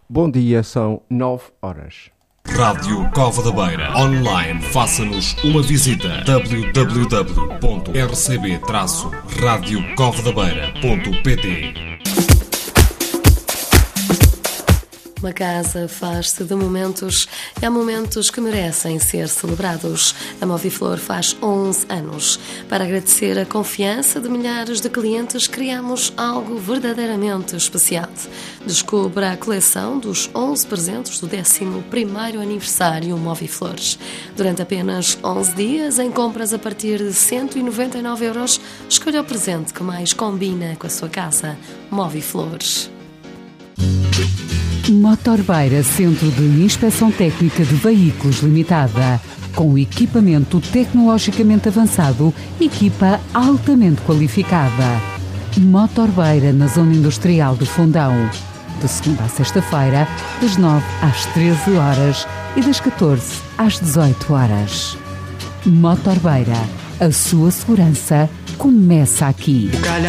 Bom dia, são 9 horas. Rádio Cova da Beira. Online, faça-nos uma visita. www.rcb-radiocovadabeira.pt. Uma casa faz-se de momentos e há momentos que merecem ser celebrados. A Moviflor faz 11 anos. Para agradecer a confiança de milhares de clientes, criamos algo verdadeiramente especial. Descubra a coleção dos 11 presentes do 11º aniversário Moviflores. Durante apenas 11 dias, em compras a partir de 199 €, escolha o presente que mais combina com a sua casa. Moviflores. Motorbeira Centro de Inspeção Técnica de Veículos Limitada. Com equipamento tecnologicamente avançado, equipa altamente qualificada. Motorbeira na Zona Industrial do Fundão. De segunda a sexta-feira, das 9 às 13 horas e das 14 às 18 horas. Motorbeira. A sua segurança começa aqui.